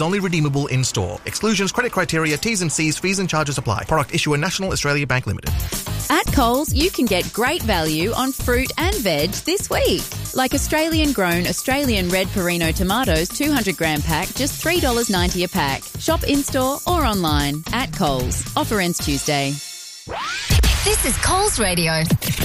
Only redeemable in-store. Exclusions, credit criteria, T's and C's, fees and charges apply. Product issuer National Australia Bank Limited. At Coles, you can get great value on fruit and veg this week. Like Australian-grown Australian red Perino tomatoes 200-gram pack, just $3.90 a pack. Shop in-store or online. At Coles. Offer ends Tuesday. This is Coles Radio.